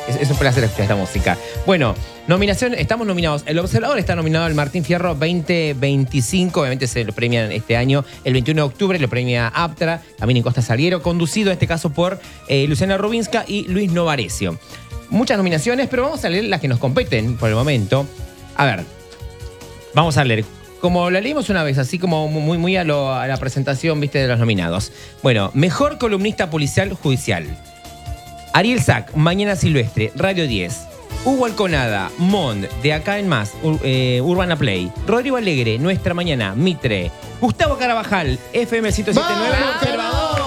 Es un placer escuchar esta música. Bueno, nominación, estamos nominados. El Observador está nominado al Martín Fierro 2025. Obviamente se lo premian este año. El 21 de octubre lo premia Aptra, también en Costa Salguero, conducido en este caso por Luciana Rubinska y Luis Novarecio. Muchas nominaciones, pero vamos a leer las que nos competen por el momento. A ver, vamos a leer. Como la leímos una vez, así como muy a la presentación, viste, de los nominados. Bueno, mejor columnista policial judicial. Ariel Sack, Mañana Silvestre, Radio 10. Hugo Alconada, Mond, De Acá en Más, Urbana Play. Rodrigo Alegre, Nuestra Mañana, Mitre. Gustavo Carabajal, FM 107.9, El Observador.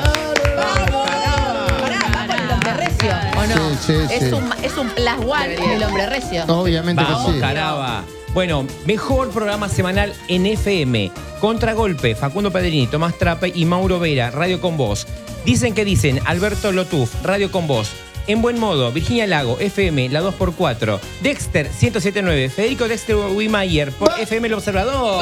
¿O no? Sí. Es un plus one el hombre recio. Obviamente Vamos, que sí. Caraba. Bueno, mejor programa semanal en FM. Contragolpe, Facundo Pedrini, Tomás Trape y Mauro Vera, Radio con Voz. Dicen que dicen, Alberto Lotuf, Radio con Voz. En Buen Modo, Virginia Lago, FM, la 2x4. Dexter, 107.9. Federico Dexter Wimayer, por FM El Observador.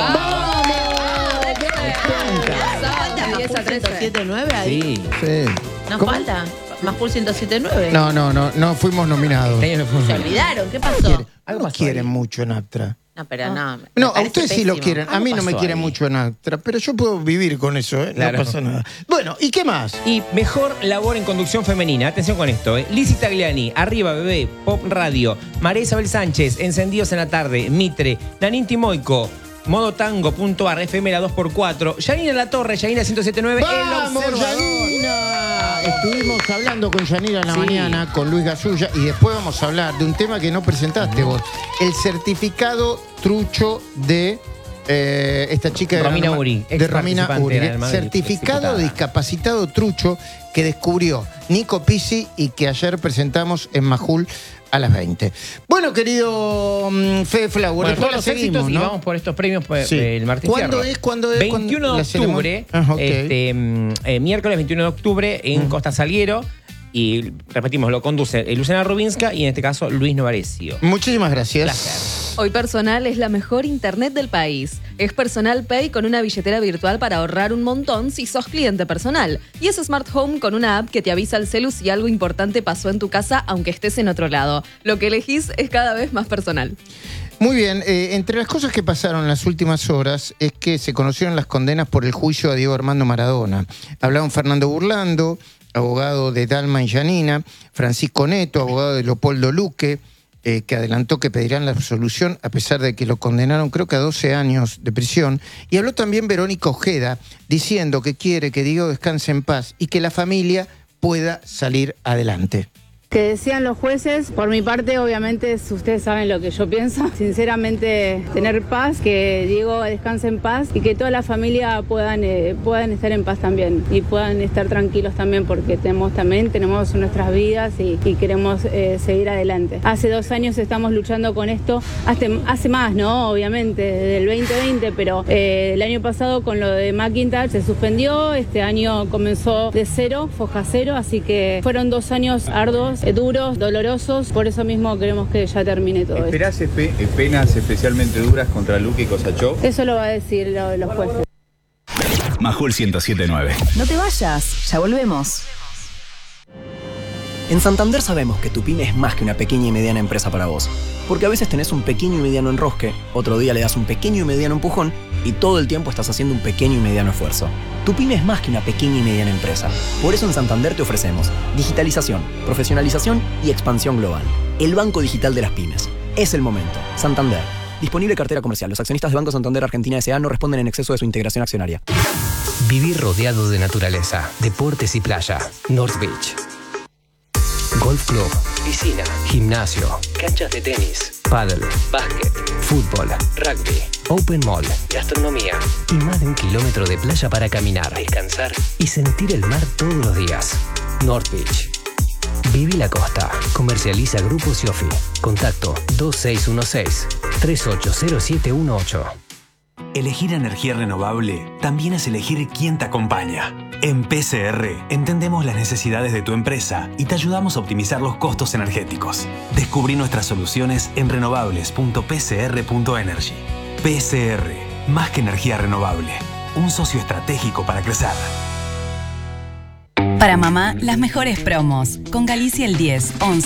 ¿Falta 10 a 107.9 ahí? Sí. ¿Nos ¿Cómo? falta? Más por 107.9. No fuimos nominados. Este año no fue- Se olvidaron, ¿qué pasó? Algo No pasó quieren ahí. mucho en Aptra. No, pero no. No, a ustedes sí lo quieren. A Algo mí no me pasó quieren ahí. mucho en Aptra, pero yo puedo vivir con eso, ¿eh? Claro. No pasa nada. Bueno, ¿y qué más? Y mejor labor en conducción femenina. Atención con esto, Lizzy Tagliani, Arriba Bebé, Pop Radio. María Isabel Sánchez, Encendidos en la Tarde, Mitre. Nanín Timoico, Modotango.ar, FM la 2x4. Yanina La Torre, Yanina 107.9, El ¡Vamos, Observador. Yanina! Estuvimos hablando con Yanira en la Sí. mañana, con Luis Gasulla, y después vamos a hablar de un tema que no presentaste vos. El certificado trucho de esta chica Romina Uri, ex de Romina participante Uri. de la Madrid, Certificado exdiputada. de discapacitado trucho que descubrió Nico Pizzi y que ayer presentamos en Majul a las 20. Bueno, querido Fede Flower, Bueno, después todos la los seguimos, éxitos y ¿no? vamos por estos premios pues, Sí. el Martín ¿Cuándo Fierro. es? ¿Cuándo es? 21 de la ceremonia? octubre, Ok. miércoles 21 de octubre en Costa Salguero. Y repetimos, lo conduce Luciana Rubinska y en este caso Luis Novarecio. Muchísimas gracias. Placer. Hoy Personal es la mejor internet del país. Es Personal Pay con una billetera virtual para ahorrar un montón si sos cliente personal. Y es Smart Home con una app que te avisa al celu si algo importante pasó en tu casa aunque estés en otro lado. Lo que elegís es cada vez más personal. Muy bien, entre las cosas que pasaron en las últimas horas es que se conocieron las condenas por el juicio a Diego Armando Maradona. Hablaron Fernando Burlando, abogado de Dalma y Yanina, Francisco Neto, abogado de Leopoldo Luque, que adelantó que pedirán la absolución a pesar de que lo condenaron creo que a 12 años de prisión. Y habló también Verónica Ojeda, diciendo que quiere que Diego descanse en paz y que la familia pueda salir adelante. Que decían los jueces, por mi parte obviamente ustedes saben lo que yo pienso, sinceramente tener paz, que Diego descanse en paz y que toda la familia puedan estar en paz también y puedan estar tranquilos también porque tenemos nuestras vidas y queremos seguir adelante. Hace 2 años estamos luchando con esto, hace más, ¿no? Obviamente, desde el 2020, pero el año pasado con lo de McIntyre se suspendió, este año comenzó de cero, foja cero, así que fueron 2 años arduos, duros, dolorosos, por eso mismo queremos que ya termine todo esto. ¿Esperás penas especialmente duras contra Luque y Cosachov? Eso lo va a decir los jueces. Majul 107.9. No te vayas, ya volvemos. En Santander sabemos que tu pyme es más que una pequeña y mediana empresa para vos. Porque a veces tenés un pequeño y mediano enrosque, otro día le das un pequeño y mediano empujón y todo el tiempo estás haciendo un pequeño y mediano esfuerzo. Tu pyme es más que una pequeña y mediana empresa. Por eso en Santander te ofrecemos digitalización, profesionalización y expansión global. El banco digital de las pymes. Es el momento. Santander. Disponible cartera comercial. Los accionistas de Banco Santander Argentina S.A. no responden en exceso de su integración accionaria. Vivir rodeado de naturaleza, deportes y playa. North Beach. Golf club, piscina, gimnasio, canchas de tenis, pádel, básquet, fútbol, rugby, open mall, gastronomía y más de 1 kilómetro de playa para caminar, descansar y sentir el mar todos los días. North Beach. Viví la costa. Comercializa Grupo Siofi. Contacto 2616-380718. Elegir energía renovable también es elegir quién te acompaña. En PCR entendemos las necesidades de tu empresa y te ayudamos a optimizar los costos energéticos. Descubrí nuestras soluciones en renovables.pcr.energy. PCR, más que energía renovable, un socio estratégico para crecer. Para mamá, las mejores promos. Con Galicia el 10, 11.